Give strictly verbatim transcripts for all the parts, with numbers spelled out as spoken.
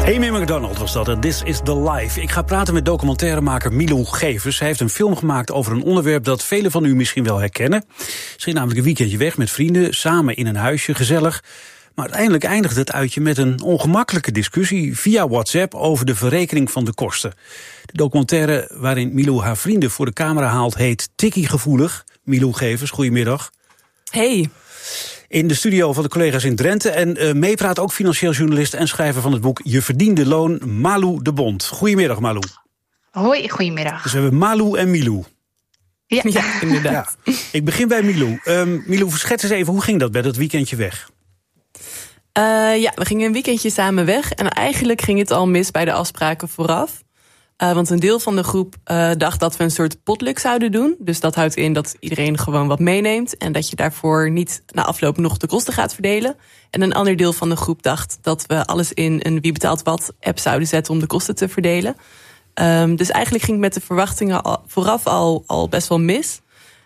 Amy McDonald was dat, This is the Life. Ik ga praten met documentairemaker Milou Gevers. Hij heeft een film gemaakt over een onderwerp dat velen van u misschien wel herkennen. Ze ging namelijk een weekendje weg met vrienden, samen in een huisje, gezellig. Maar uiteindelijk eindigde het uitje met een ongemakkelijke discussie via WhatsApp over de verrekening van de kosten. De documentaire waarin Milou haar vrienden voor de camera haalt heet Tikkie Gevoelig. Milou Gevers, goedemiddag. Hey. In de studio van de collega's in Drenthe. En uh, meepraat ook financieel journalist en schrijver van het boek Je verdiende loon, Malou de Bond. Goedemiddag, Malou. Hoi, goedemiddag. Dus we hebben Malou en Milou. Ja, ja inderdaad. Ja. Ik begin bij Milou. Um, Milou, schets eens even, hoe ging dat bij dat weekendje weg? Uh, ja, we gingen een weekendje samen weg. En eigenlijk ging het al mis bij de afspraken vooraf. Uh, want een deel van de groep uh, dacht dat we een soort potluck zouden doen. Dus dat houdt in dat iedereen gewoon wat meeneemt. En dat je daarvoor niet na afloop nog de kosten gaat verdelen. En een ander deel van de groep dacht dat we alles in een Wie betaalt wat app zouden zetten om de kosten te verdelen. Um, dus eigenlijk ging het met de verwachtingen al, vooraf al, al best wel mis.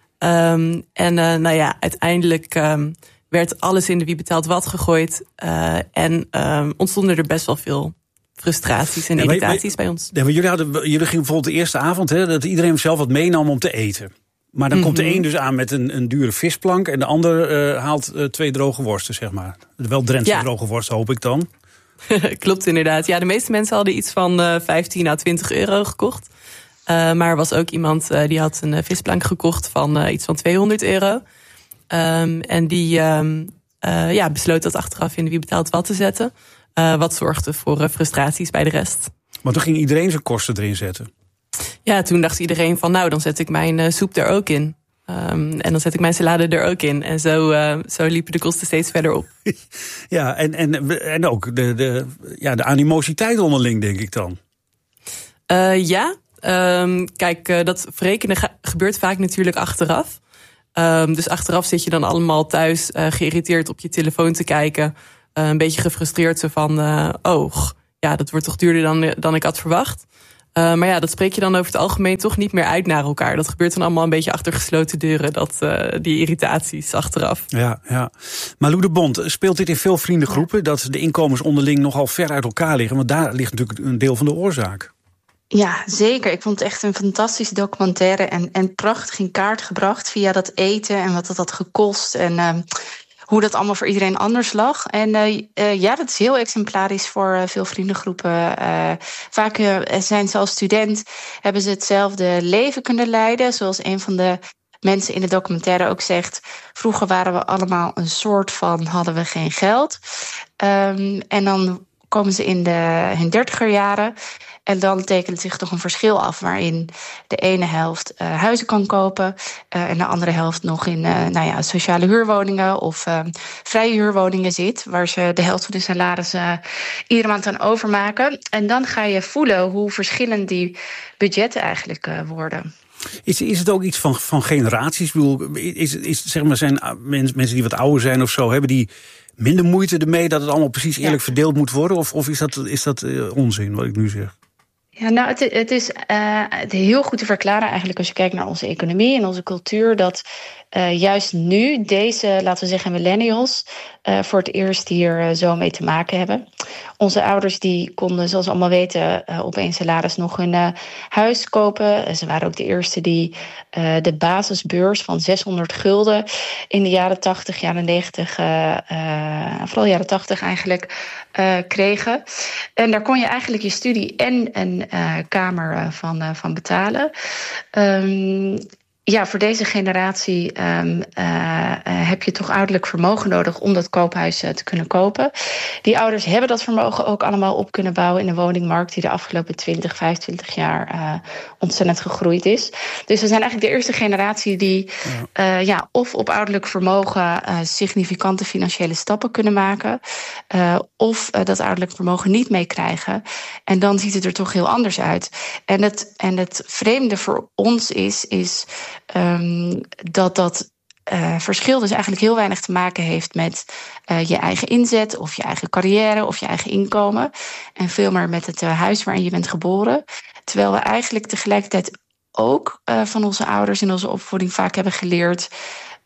Um, en uh, nou ja, uiteindelijk um, werd alles in de Wie betaalt wat gegooid. Uh, en um, ontstonden er best wel veel frustraties en ja, irritaties maar, maar, bij ons. Ja, maar jullie, hadden, jullie gingen bijvoorbeeld de eerste avond, hè, dat iedereen zelf wat meenam om te eten. Maar dan mm-hmm. komt de een dus aan met een, een dure visplank en de ander uh, haalt uh, twee droge worsten, zeg maar. Wel Drentse ja. droge worsten, hoop ik dan. Klopt inderdaad. Ja, de meeste mensen hadden iets van uh, vijftien à twintig euro gekocht. Uh, maar er was ook iemand uh, die had een uh, visplank gekocht van uh, iets van tweehonderd euro. Um, en die um, uh, ja, besloot dat achteraf in de Wie betaalt wat te zetten. Uh, wat zorgde voor uh, frustraties bij de rest. Want toen ging iedereen zijn kosten erin zetten. Ja, toen dacht iedereen van nou, dan zet ik mijn uh, soep er ook in. Um, en dan zet ik mijn salade er ook in. En zo, uh, zo liepen de kosten steeds verder op. Ja, en, en, en ook de, de, ja, de animositeit onderling, denk ik dan. Uh, ja, um, kijk, uh, dat verrekenen ga- gebeurt vaak natuurlijk achteraf. Um, dus achteraf zit je dan allemaal thuis uh, geïrriteerd op je telefoon te kijken. Uh, een beetje gefrustreerd zo van, uh, oh, ja, dat wordt toch duurder dan, dan ik had verwacht. Uh, maar ja, dat spreek je dan over het algemeen toch niet meer uit naar elkaar. Dat gebeurt dan allemaal een beetje achter gesloten deuren, dat, uh, die irritaties achteraf. Ja, ja. Malou de Bond, speelt dit in veel vriendengroepen, dat de inkomens onderling nogal ver uit elkaar liggen? Want daar ligt natuurlijk een deel van de oorzaak. Ja, zeker. Ik vond het echt een fantastische documentaire en, en prachtig in kaart gebracht via dat eten en wat dat had gekost en uh, hoe dat allemaal voor iedereen anders lag. En uh, uh, ja, dat is heel exemplarisch voor uh, veel vriendengroepen. Uh, vaak uh, zijn ze als student, hebben ze hetzelfde leven kunnen leiden, zoals een van de mensen in de documentaire ook zegt. Vroeger waren we allemaal een soort van, hadden we geen geld. Um, en dan komen ze in de, hun dertiger jaren. En dan tekent zich toch een verschil af waarin de ene helft uh, huizen kan kopen uh, en de andere helft nog in uh, nou ja, sociale huurwoningen of uh, vrije huurwoningen zit, waar ze de helft van de salaris uh, iedere maand aan overmaken. En dan ga je voelen hoe verschillend die budgetten eigenlijk uh, worden. Is, is het ook iets van, van generaties? Ik bedoel, is, is, zeg maar, zijn mensen, mensen die wat ouder zijn of zo, hebben die minder moeite ermee dat het allemaal precies eerlijk ja. verdeeld moet worden? Of, of is dat, is dat uh, onzin, wat ik nu zeg? Ja, nou, het, het is uh, het heel goed te verklaren eigenlijk als je kijkt naar onze economie en onze cultuur, dat uh, juist nu deze, laten we zeggen, millennials uh, voor het eerst hier uh, zo mee te maken hebben. Onze ouders die konden, zoals we allemaal weten, uh, op één salaris nog een uh, huis kopen. Uh, ze waren ook de eerste die uh, de basisbeurs van zeshonderd gulden in de jaren tachtig, jaren negentig, uh, uh, vooral jaren tachtig eigenlijk, uh, kregen. En daar kon je eigenlijk je studie en een uh, kamer uh, van, uh, van betalen. Um, Ja, voor deze generatie um, uh, uh, heb je toch ouderlijk vermogen nodig om dat koophuis uh, te kunnen kopen. Die ouders hebben dat vermogen ook allemaal op kunnen bouwen in een woningmarkt die de afgelopen twintig, vijfentwintig jaar uh, ontzettend gegroeid is. Dus we zijn eigenlijk de eerste generatie die ja. Uh, ja, of op ouderlijk vermogen uh, significante financiële stappen kunnen maken, uh, of uh, dat ouderlijk vermogen niet meekrijgen. En dan ziet het er toch heel anders uit. En het, en het vreemde voor ons is, is Um, dat dat uh, verschil dus eigenlijk heel weinig te maken heeft met uh, je eigen inzet of je eigen carrière of je eigen inkomen. En veel meer met het uh, huis waarin je bent geboren. Terwijl we eigenlijk tegelijkertijd ook uh, van onze ouders in onze opvoeding vaak hebben geleerd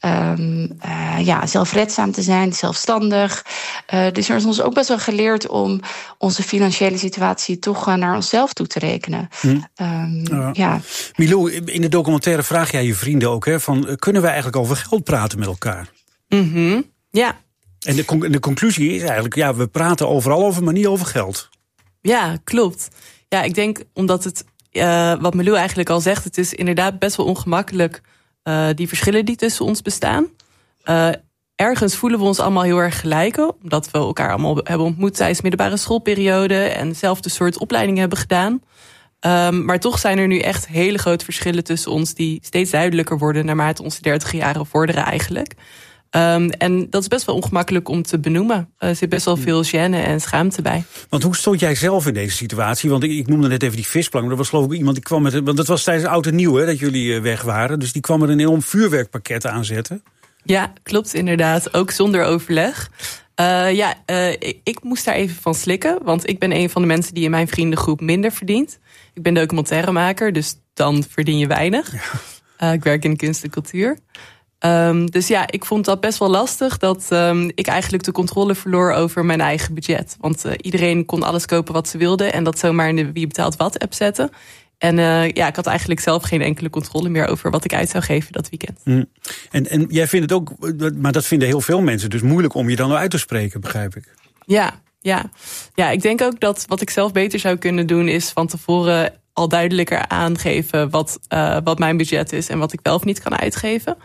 Um, uh, ja, zelfredzaam te zijn, zelfstandig. Uh, dus er is ons ook best wel geleerd om onze financiële situatie toch uh, naar onszelf toe te rekenen. Hm. Um, ja. Ja. Milou, in de documentaire vraag jij je vrienden ook, hè, van, uh, kunnen wij eigenlijk over geld praten met elkaar? Mm-hmm. Ja. En de, con- de conclusie is eigenlijk, ja, we praten overal over, maar niet over geld. Ja, klopt. Ja, ik denk omdat het, uh, wat Milou eigenlijk al zegt, het is inderdaad best wel ongemakkelijk, uh, die verschillen die tussen ons bestaan. Uh, ergens voelen we ons allemaal heel erg gelijken, omdat we elkaar allemaal hebben ontmoet tijdens middelbare schoolperiode en dezelfde soort opleidingen hebben gedaan. Um, maar toch zijn er nu echt hele grote verschillen tussen ons die steeds duidelijker worden naarmate onze dertig jaren vorderen eigenlijk. Um, en dat is best wel ongemakkelijk om te benoemen. Er zit best wel veel gêne en schaamte bij. Want hoe stond jij zelf in deze situatie? Want ik, ik noemde net even die visplank. Dat was geloof ik iemand die kwam met... Want dat was tijdens oud en nieuw, hè, dat jullie weg waren. Dus die kwam er een enorm vuurwerkpakket aanzetten. Ja, klopt inderdaad. Ook zonder overleg. Uh, ja, uh, ik, ik moest daar even van slikken. Want ik ben een van de mensen die in mijn vriendengroep minder verdient. Ik ben documentairemaker, dus dan verdien je weinig. Ja. Uh, ik werk in kunst en cultuur. Um, dus ja, ik vond dat best wel lastig dat um, ik eigenlijk de controle verloor over mijn eigen budget. Want uh, iedereen kon alles kopen wat ze wilde en dat zomaar in de Wie Betaalt Wat app zetten. En uh, ja, ik had eigenlijk zelf geen enkele controle meer over wat ik uit zou geven dat weekend. Mm. En, en jij vindt het ook, maar dat vinden heel veel mensen dus moeilijk om je dan uit te spreken, begrijp ik. Ja, ja. Ja, ik denk ook dat wat ik zelf beter zou kunnen doen is van tevoren al duidelijker aangeven wat, uh, wat mijn budget is en wat ik wel of niet kan uitgeven.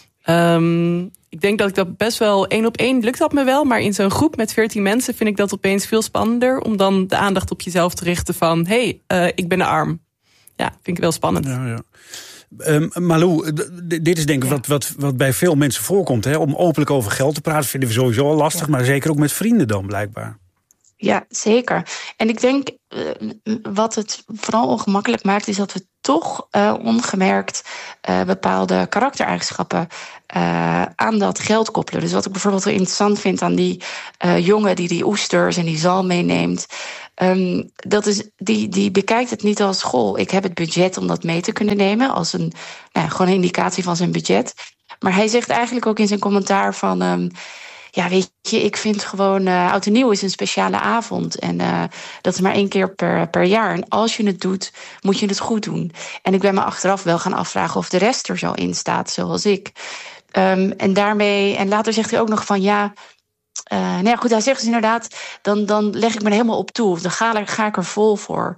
Um, ik denk dat ik dat best wel één op één lukt dat me wel. Maar in zo'n groep met veertien mensen vind ik dat opeens veel spannender. Om dan de aandacht op jezelf te richten van, hé, hey, uh, ik ben arm. Ja, vind ik wel spannend. Ja, ja. Um, Malou, d- dit is denk ik ja. wat, wat, wat bij veel mensen voorkomt. Hè? Om openlijk over geld te praten vinden we sowieso al lastig. Ja. Maar zeker ook met vrienden dan blijkbaar. Ja, zeker. En ik denk uh, wat het vooral ongemakkelijk maakt, is dat we toch uh, ongemerkt uh, bepaalde karaktereigenschappen uh, aan dat geld koppelen. Dus wat ik bijvoorbeeld heel interessant vind aan die uh, jongen die die oesters en die zalm meeneemt. Um, dat is, die, die bekijkt het niet als goh, ik heb het budget om dat mee te kunnen nemen. Als een, nou, gewoon een indicatie van zijn budget. Maar hij zegt eigenlijk ook in zijn commentaar van, Um, ja, weet je, ik vind gewoon uh, Oud en Nieuw is een speciale avond. En uh, dat is maar één keer per, per jaar. En als je het doet, moet je het goed doen. En ik ben me achteraf wel gaan afvragen of de rest er zo in staat, zoals ik. Um, en daarmee, en later zegt hij ook nog van ja. Uh, nou ja, goed, hij zegt dus inderdaad, dan, dan leg ik me er helemaal op toe. Dan ga, er, ga ik er vol voor.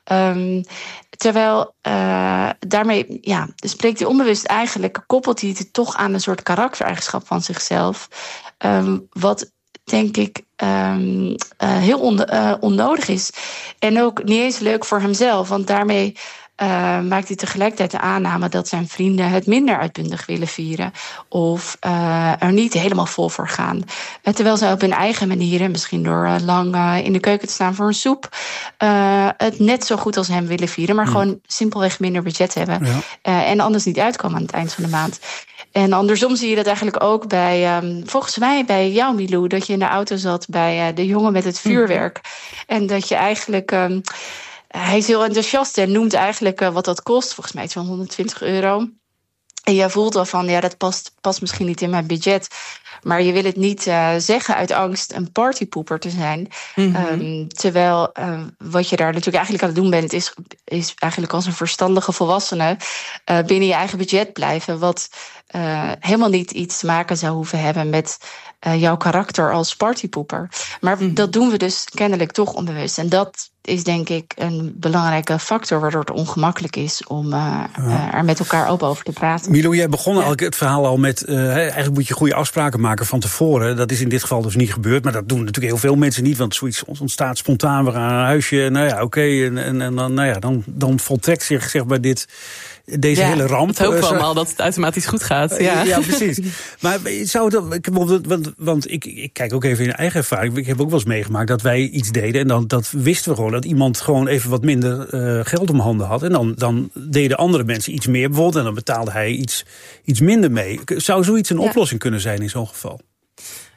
Um, terwijl uh, daarmee ja, spreekt hij onbewust eigenlijk, koppelt hij het toch aan een soort karaktereigenschap van zichzelf. Um, wat denk ik um, uh, heel on, uh, onnodig is. En ook niet eens leuk voor hemzelf. Want daarmee uh, maakt hij tegelijkertijd de aanname dat zijn vrienden het minder uitbundig willen vieren. Of uh, er niet helemaal vol voor gaan. Uh, terwijl zij op hun eigen manier, misschien door uh, lang uh, in de keuken te staan voor een soep, Uh, het net zo goed als hem willen vieren. Maar mm. gewoon simpelweg minder budget hebben. Ja. Uh, en anders niet uitkomen aan het eind van de maand. En andersom zie je dat eigenlijk ook bij, um, volgens mij bij jou, Milou, dat je in de auto zat bij uh, de jongen met het vuurwerk. Mm. En dat je eigenlijk, um, hij is heel enthousiast en noemt eigenlijk uh, wat dat kost. Volgens mij zo'n honderdtwintig euro. En je voelt al van, ja, dat past, past misschien niet in mijn budget. Maar je wil het niet uh, zeggen uit angst een partypoeper te zijn. Mm-hmm. Um, terwijl uh, wat je daar natuurlijk eigenlijk aan het doen bent, is, is eigenlijk als een verstandige volwassene uh, binnen je eigen budget blijven. Wat uh, helemaal niet iets te maken zou hoeven hebben met uh, jouw karakter als partypoeper. Maar mm-hmm. dat doen we dus kennelijk toch onbewust. En dat is denk ik een belangrijke factor waardoor het ongemakkelijk is om uh, ja. uh, er met elkaar open over te praten. Milou, jij begon ja. het verhaal al met, uh, eigenlijk moet je goede afspraken maken van tevoren. Dat is in dit geval dus niet gebeurd, maar dat doen natuurlijk heel veel mensen niet, want zoiets ontstaat spontaan. We gaan een huisje, nou ja, oké, okay, en, en, en dan, nou ja, dan, dan voltrekt zich zeg maar dit, deze ja, hele ramp. Het hopen we allemaal dat het automatisch goed gaat. Ja, ja precies. Maar zou dat, want, want ik, ik kijk ook even in eigen ervaring. Ik heb ook wel eens meegemaakt dat wij iets deden en dan dat wisten we gewoon dat iemand gewoon even wat minder uh, geld om handen had. En dan, dan deden andere mensen iets meer bijvoorbeeld en dan betaalde hij iets, iets minder mee. Zou zoiets een ja. oplossing kunnen zijn in zo'n geval?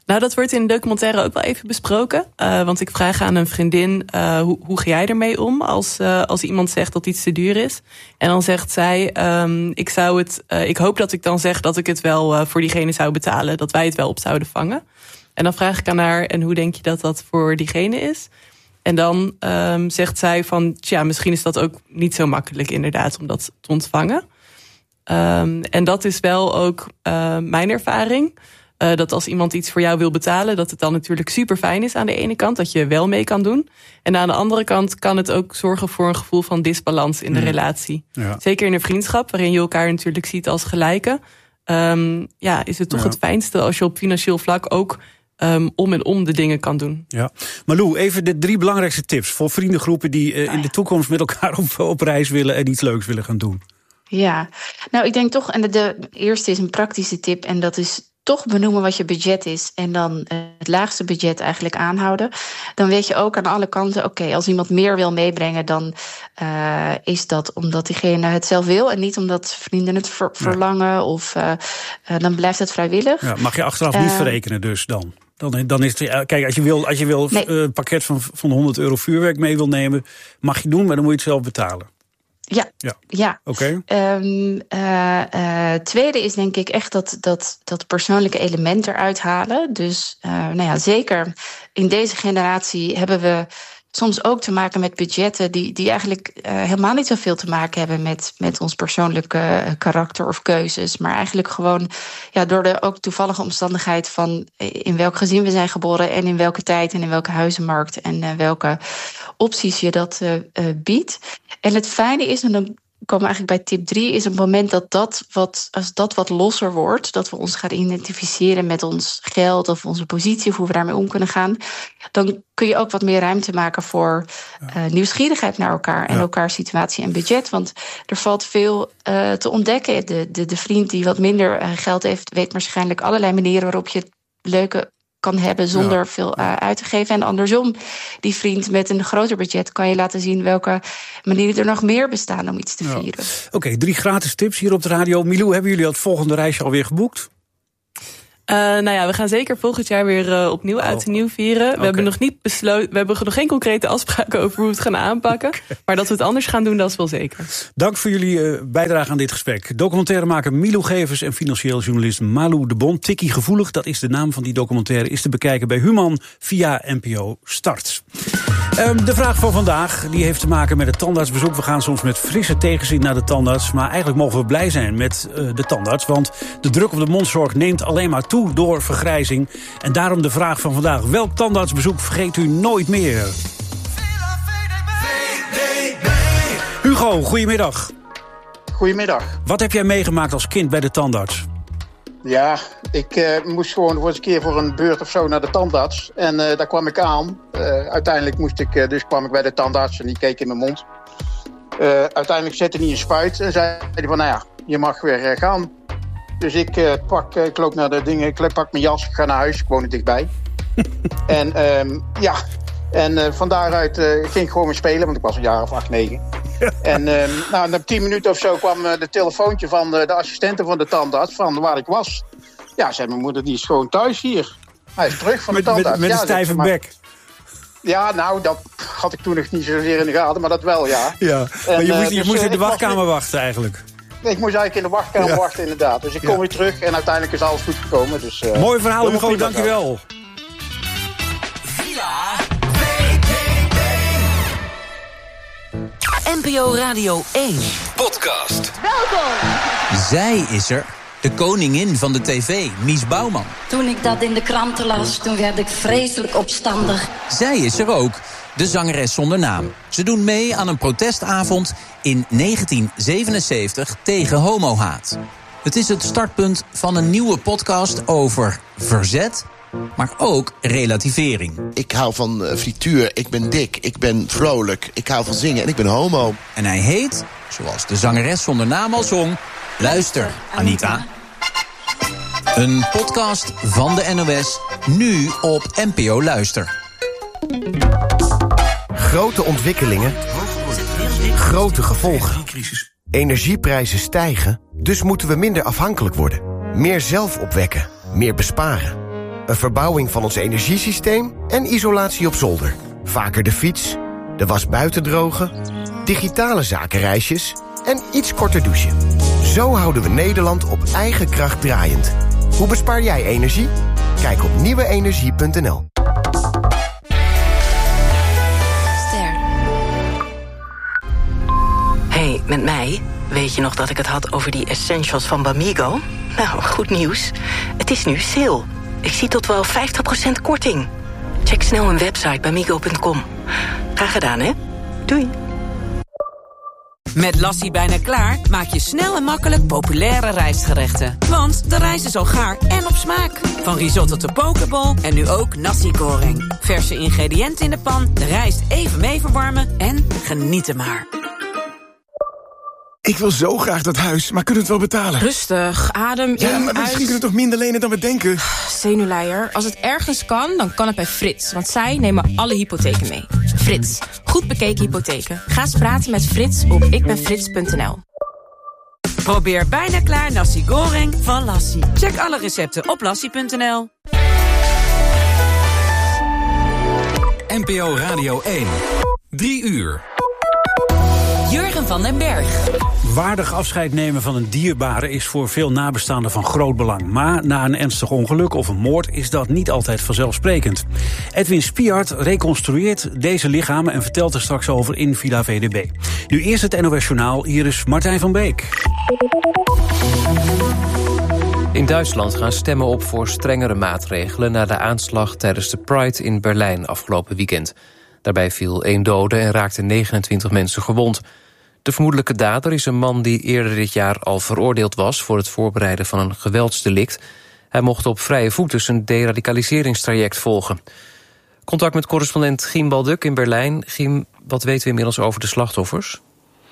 Nou, dat wordt in de documentaire ook wel even besproken. Uh, want ik vraag aan een vriendin, uh, hoe, hoe ga jij ermee om als, uh, als iemand zegt dat iets te duur is? En dan zegt zij, um, ik, zou het, uh, ik hoop dat ik dan zeg dat ik het wel uh, voor diegene zou betalen. Dat wij het wel op zouden vangen. En dan vraag ik aan haar, en hoe denk je dat dat voor diegene is? En dan um, zegt zij van, tja, misschien is dat ook niet zo makkelijk inderdaad om dat te ontvangen. Um, en dat is wel ook uh, mijn ervaring. Uh, dat als iemand iets voor jou wil betalen, dat het dan natuurlijk super fijn is aan de ene kant, dat je wel mee kan doen. En aan de andere kant kan het ook zorgen voor een gevoel van disbalans in de mm. relatie. Ja. Zeker in een vriendschap, waarin je elkaar natuurlijk ziet als gelijken. Um, ja, is het toch ja. het fijnste als je op financieel vlak ook um, om en om de dingen kan doen. Ja. Malou, even de drie belangrijkste tips voor vriendengroepen die uh, in de toekomst met elkaar op, op reis willen en iets leuks willen gaan doen. Ja, nou ik denk toch, en de, de eerste is een praktische tip en dat is toch benoemen wat je budget is en dan het laagste budget eigenlijk aanhouden. Dan weet je ook aan alle kanten, oké, okay, als iemand meer wil meebrengen, dan uh, is dat omdat diegene het zelf wil en niet omdat vrienden het ver- verlangen ja. of uh, uh, dan blijft het vrijwillig. Ja, mag je achteraf uh, niet verrekenen dus dan? Dan, dan is het, kijk, als je wil, als je wil nee. uh, een pakket van, van honderd euro vuurwerk mee wil nemen, mag je doen, maar dan moet je het zelf betalen. Ja, ja. ja. Oké. Okay. Um, uh, uh, tweede is denk ik echt dat, dat, dat persoonlijke element eruit halen. Dus uh, nou ja, zeker in deze generatie hebben we soms ook te maken met budgetten die, die eigenlijk uh, helemaal niet zoveel te maken hebben met, met ons persoonlijke uh, karakter of keuzes. Maar eigenlijk gewoon ja, door de ook toevallige omstandigheid van in welk gezin we zijn geboren en in welke tijd en in welke huizenmarkt en uh, welke opties je dat uh, uh, biedt. En het fijne is, en dan komen we eigenlijk bij tip drie, is op het moment dat dat wat, als dat wat losser wordt, dat we ons gaan identificeren met ons geld of onze positie of hoe we daarmee om kunnen gaan, dan kun je ook wat meer ruimte maken voor uh, nieuwsgierigheid naar elkaar en ja. elkaars situatie en budget. Want er valt veel uh, te ontdekken. De, de, de vriend die wat minder uh, geld heeft, weet waarschijnlijk allerlei manieren waarop je leuke kan hebben zonder ja. veel uh, uit te geven. En andersom, die vriend met een groter budget kan je laten zien welke manieren er nog meer bestaan om iets te ja. vieren. Oké, okay, drie gratis tips hier op de radio. Milou, hebben jullie al het volgende reisje alweer geboekt? Uh, nou ja, we gaan zeker volgend jaar weer uh, opnieuw oh. uit en nieuw vieren. We okay. hebben nog niet besloten, we hebben nog geen concrete afspraken over hoe we het gaan aanpakken. Okay. Maar dat we het anders gaan doen, dat is wel zeker. Dank voor jullie uh, bijdrage aan dit gesprek. Documentairemaker Milou Gevers en financieel journalist Malou de Bon. Tikkie Gevoelig, dat is de naam van die documentaire, is te bekijken bij Human via N P O Start. Um, de vraag van vandaag die heeft te maken met het tandartsbezoek. We gaan soms met frisse tegenzin naar de tandarts, maar eigenlijk mogen we blij zijn met uh, de tandarts, want de druk op de mondzorg neemt alleen maar toe door vergrijzing. En daarom de vraag van vandaag: welk tandartsbezoek vergeet u nooit meer? Hugo, goedemiddag. Goedemiddag. Wat heb jij meegemaakt als kind bij de tandarts? Ja, ik uh, moest gewoon voor eens een keer voor een beurt of zo naar de tandarts. En uh, daar kwam ik aan. Uh, uiteindelijk moest ik, uh, dus kwam ik bij de tandarts en die keek in mijn mond. Uh, uiteindelijk zette hij een spuit en zei hij van, nou ja, je mag weer uh, gaan. Dus ik uh, pak, uh, ik loop naar de dingen, ik pak mijn jas, ik ga naar huis, ik woon er dichtbij. en um, ja, en uh, van daaruit uh, ging ik gewoon weer spelen, want ik was een jaar of acht, negen. En uh, nou, na tien minuten of zo kwam uh, de telefoontje van uh, de assistente van de tandarts van waar ik was. Ja, zei mijn moeder, die is gewoon thuis hier. Hij is terug van de met, tandarts. Met, met ja, een stijve maar, bek. Ja, nou, dat had ik toen nog niet zozeer in de gaten, maar dat wel, ja. ja. En, maar je moest, je dus, moest in de wachtkamer was, wachten eigenlijk. Nee, ik moest eigenlijk in de wachtkamer ja. wachten, inderdaad. Dus ik kom ja. weer terug en uiteindelijk is alles goed gekomen. Dus, uh, mooi verhaal, Hugo, dankjewel. N P O Radio één Podcast. Welkom. Zij is er. De koningin van de tv, Mies Bouwman. Toen ik dat in de kranten las, toen werd ik vreselijk opstandig. Zij is er ook. De zangeres zonder naam. Ze doen mee aan een protestavond in negentien zevenenzeventig tegen homohaat. Het is het startpunt van een nieuwe podcast over verzet, maar ook relativering. Ik hou van uh, frituur, ik ben dik, ik ben vrolijk, ik hou van zingen en ik ben homo. En hij heet, zoals de zangeres zonder naam al zong, Luister, Anita. Een podcast van de N O S, nu op N P O Luister. Grote ontwikkelingen, grote gevolgen. Energieprijzen stijgen, dus moeten we minder afhankelijk worden. Meer zelf opwekken, meer besparen. een verbouwing van ons energiesysteem en isolatie op zolder. Vaker de fiets, de was buiten drogen, digitale zakenreisjes en iets korter douchen. Zo houden we Nederland op eigen kracht draaiend. Hoe bespaar jij energie? Kijk op nieuwe energie punt n l. Hey, met mij? Weet je nog dat ik het had over die essentials van Bamigo? Nou, goed nieuws. Het is nu sale. Ik zie tot wel vijftig procent korting. Check snel mijn website bamigo punt com. Graag gedaan, hè? Doei. Met Lassie bijna klaar maak je snel en makkelijk populaire rijstgerechten. Want de rijst is al gaar en op smaak. Van risotto tot pokeball en nu ook nasi goreng. Verse ingrediënten in de pan, de rijst even mee verwarmen en genieten maar. Ik wil zo graag dat huis, maar kunnen we het wel betalen? Rustig, adem ja, in, maar uit. misschien kunnen we toch minder lenen dan we denken? Zenuwleier, als het ergens kan, dan kan het bij Frits. Want zij nemen alle hypotheken mee. Frits, goed bekeken hypotheken. Ga eens praten met Frits op ikbenfrits punt n l. Probeer bijna klaar nasi goreng van Lassie. Check alle recepten op lassie punt n l. N P O Radio één. Drie uur. Jurgen van den Berg. Waardig afscheid nemen van een dierbare is voor veel nabestaanden van groot belang. Maar na een ernstig ongeluk of een moord is dat niet altijd vanzelfsprekend. Edwin Spiart reconstrueert deze lichamen en vertelt er straks over in Villa V D B. Nu eerst het N O S Journaal, hier is Martijn van Beek. In Duitsland gaan stemmen op voor strengere maatregelen na de aanslag tijdens de Pride in Berlijn afgelopen weekend. Daarbij viel één dode en raakten negenentwintig mensen gewond. De vermoedelijke dader is een man die eerder dit jaar al veroordeeld was voor het voorbereiden van een geweldsdelict. Hij mocht op vrije voeten zijn deradicaliseringstraject volgen. Contact met correspondent Giem Balduk in Berlijn. Giem, wat weten we inmiddels over de slachtoffers?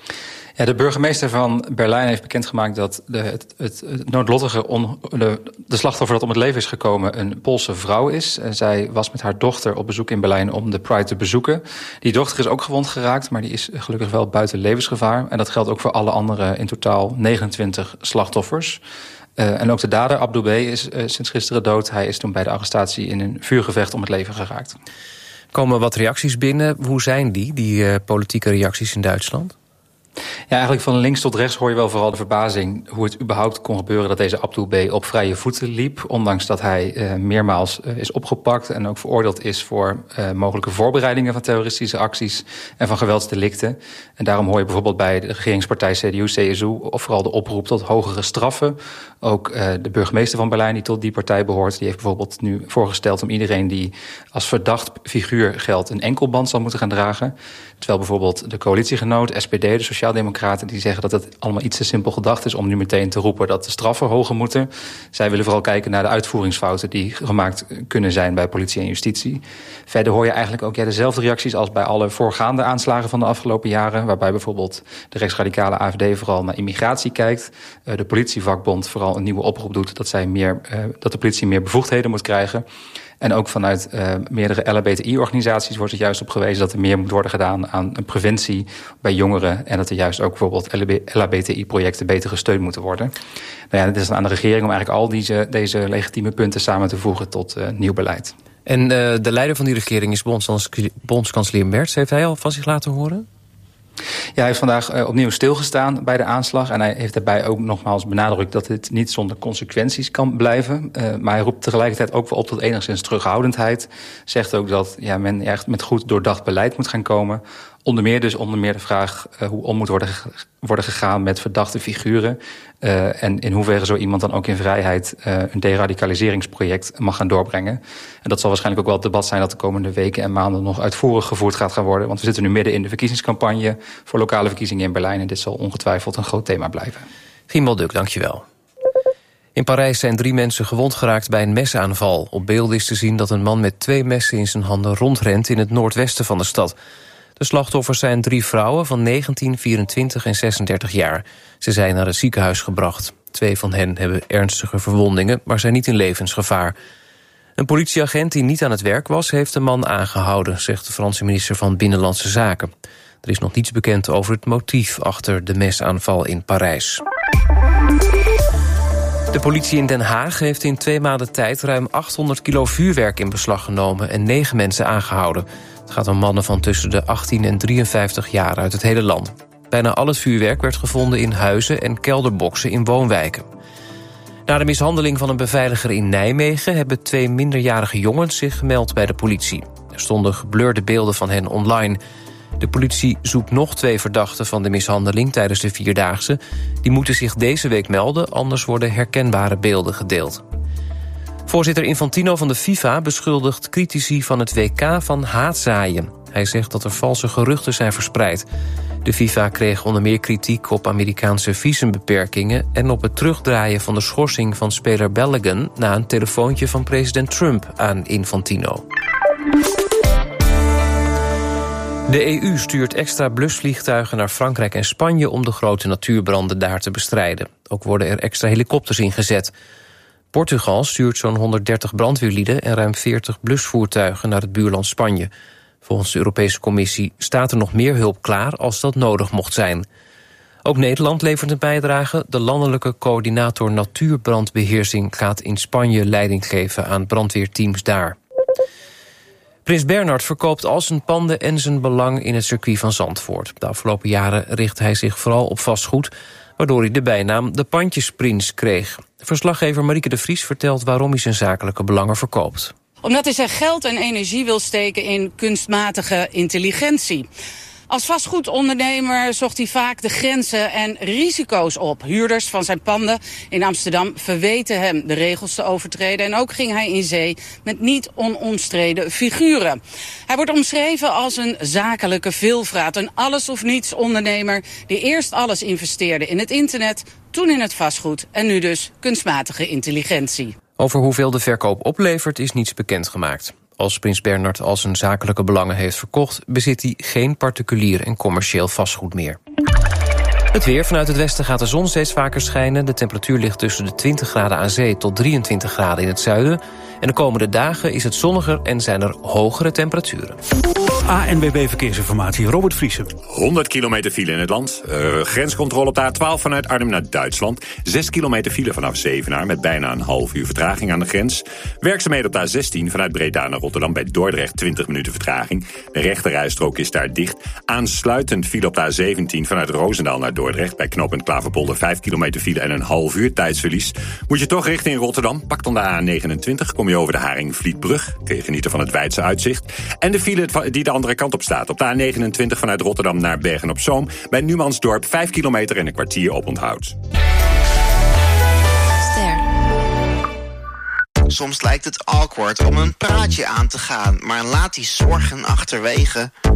Ja, de burgemeester van Berlijn heeft bekendgemaakt dat de, het, het, het noodlottige on, de, de slachtoffer dat om het leven is gekomen een Poolse vrouw is. En zij was met haar dochter op bezoek in Berlijn om de Pride te bezoeken. Die dochter is ook gewond geraakt, maar die is gelukkig wel buiten levensgevaar. En dat geldt ook voor alle andere in totaal negenentwintig slachtoffers. Uh, en ook de dader, Abdou B, is uh, sinds gisteren dood. Hij is toen bij de arrestatie in een vuurgevecht om het leven geraakt. Komen wat reacties binnen. Hoe zijn die, die uh, politieke reacties in Duitsland? Ja, eigenlijk van links tot rechts hoor je wel vooral de verbazing hoe het überhaupt kon gebeuren dat deze Abdou B op vrije voeten liep. Ondanks dat hij uh, meermaals uh, is opgepakt en ook veroordeeld is voor uh, mogelijke voorbereidingen van terroristische acties en van geweldsdelicten. En daarom hoor je bijvoorbeeld bij de regeringspartij C D U, C S U of vooral de oproep tot hogere straffen. Ook uh, de burgemeester van Berlijn die tot die partij behoort, die heeft bijvoorbeeld nu voorgesteld om iedereen die als verdacht figuur geldt een enkelband zal moeten gaan dragen. Terwijl bijvoorbeeld de coalitiegenoot, S P D, de Sociaaldemocraten, die zeggen dat het allemaal iets te simpel gedacht is om nu meteen te roepen dat de straffen hoger moeten. Zij willen vooral kijken naar de uitvoeringsfouten die gemaakt kunnen zijn bij politie en justitie. Verder hoor je eigenlijk ook ja, dezelfde reacties als bij alle voorgaande aanslagen van de afgelopen jaren, waarbij bijvoorbeeld de rechtsradicale A F D vooral naar immigratie kijkt. Uh, de politievakbond vooral een nieuwe oproep doet dat, zij meer, uh, dat de politie meer bevoegdheden moet krijgen. En ook vanuit uh, meerdere L H B T I-organisaties wordt er juist op gewezen dat er meer moet worden gedaan aan preventie bij jongeren. En dat er juist ook bijvoorbeeld L H B T I-projecten beter gesteund moeten worden. Nou ja, het is dan aan de regering om eigenlijk al deze, deze legitieme punten samen te voegen tot uh, nieuw beleid. En uh, de leider van die regering is bondskanselier Merz. Heeft hij al van zich laten horen? Ja, hij heeft vandaag uh, opnieuw stilgestaan bij de aanslag. En hij heeft daarbij ook nogmaals benadrukt dat dit niet zonder consequenties kan blijven. Uh, maar hij roept tegelijkertijd ook wel op tot enigszins terughoudendheid. Zegt ook dat ja, men echt met goed doordacht beleid moet gaan komen. Onder meer dus onder meer de vraag uh, hoe om moet worden, worden gegaan met verdachte figuren. Uh, en in hoeverre zo iemand dan ook in vrijheid uh, een deradicaliseringsproject mag gaan doorbrengen. En dat zal waarschijnlijk ook wel het debat zijn dat de komende weken en maanden nog uitvoerig gevoerd gaat gaan worden. Want we zitten nu midden in de verkiezingscampagne voor lokale verkiezingen in Berlijn. En dit zal ongetwijfeld een groot thema blijven. Giem Balduk, dankjewel. In Parijs zijn drie mensen gewond geraakt bij een mesaanval. Op beelden is te zien dat een man met twee messen in zijn handen rondrent in het noordwesten van de stad. De slachtoffers zijn drie vrouwen van negentien, vierentwintig en zesendertig jaar. Ze zijn naar het ziekenhuis gebracht. Twee van hen hebben ernstige verwondingen, maar zijn niet in levensgevaar. Een politieagent die niet aan het werk was, heeft de man aangehouden, zegt de Franse minister van Binnenlandse Zaken. Er is nog niets bekend over het motief achter de mesaanval in Parijs. De politie in Den Haag heeft in twee maanden tijd ruim achthonderd kilo vuurwerk in beslag genomen en negen mensen aangehouden. Het gaat om mannen van tussen de achttien en drieënvijftig jaar uit het hele land. Bijna al het vuurwerk werd gevonden in huizen en kelderboxen in woonwijken. Na de mishandeling van een beveiliger in Nijmegen hebben twee minderjarige jongens zich gemeld bij de politie. Er stonden geblurde beelden van hen online. De politie zoekt nog twee verdachten van de mishandeling tijdens de Vierdaagse. Die moeten zich deze week melden, anders worden herkenbare beelden gedeeld. Voorzitter Infantino van de FIFA beschuldigt critici van het W K van haatzaaien. Hij zegt dat er valse geruchten zijn verspreid. De FIFA kreeg onder meer kritiek op Amerikaanse visumbeperkingen en op het terugdraaien van de schorsing van speler Balogun na een telefoontje van president Trump aan Infantino. De E U stuurt extra blusvliegtuigen naar Frankrijk en Spanje om de grote natuurbranden daar te bestrijden. Ook worden er extra helikopters ingezet. Portugal stuurt zo'n honderddertig brandweerlieden en ruim veertig blusvoertuigen naar het buurland Spanje. Volgens de Europese Commissie staat er nog meer hulp klaar als dat nodig mocht zijn. Ook Nederland levert een bijdrage. De landelijke coördinator natuurbrandbeheersing gaat in Spanje leiding geven aan brandweerteams daar. Prins Bernhard verkoopt al zijn panden en zijn belang in het circuit van Zandvoort. De afgelopen jaren richt hij zich vooral op vastgoed, waardoor hij de bijnaam de Pandjesprins kreeg. Verslaggever Marieke de Vries vertelt waarom hij zijn zakelijke belangen verkoopt. Omdat hij zijn geld en energie wil steken in kunstmatige intelligentie. Als vastgoedondernemer zocht hij vaak de grenzen en risico's op. Huurders van zijn panden in Amsterdam verweten hem de regels te overtreden. En ook ging hij in zee met niet onomstreden figuren. Hij wordt omschreven als een zakelijke veelvraat. Een alles-of-niets ondernemer die eerst alles investeerde in het internet, toen in het vastgoed en nu dus kunstmatige intelligentie. Over hoeveel de verkoop oplevert is niets bekendgemaakt. Als prins Bernhard al zijn zakelijke belangen heeft verkocht, bezit hij geen particulier en commercieel vastgoed meer. Het weer. Vanuit het westen gaat de zon steeds vaker schijnen. De temperatuur ligt tussen de twintig graden aan zee tot drieëntwintig graden in het zuiden. En de komende dagen is het zonniger en zijn er hogere temperaturen. A N W B Verkeersinformatie, Robert Vriesen. honderd kilometer file in het land. Uh, grenscontrole op de A twaalf vanuit Arnhem naar Duitsland. zes kilometer file vanaf Zevenaar met bijna een half uur vertraging aan de grens. Werkzaamheden op de A zestien vanuit Breda naar Rotterdam bij Dordrecht twintig minuten vertraging. De rechterrijstrook is daar dicht. Aansluitend file op de A zeventien vanuit Roosendaal naar Dordrecht bij knooppunt Klaverpolder vijf kilometer file en een half uur tijdsverlies. Moet je toch richting Rotterdam, pak dan de A negenentwintig, kom je over de Haringvlietbrug. Kun je genieten van het Weidse uitzicht. En de file die de andere kant op staat. Op de A negenentwintig vanuit Rotterdam naar Bergen-op-Zoom. Bij Numansdorp vijf kilometer en een kwartier oponthoud. Soms lijkt het awkward om een praatje aan te gaan, maar laat die zorgen achterwege.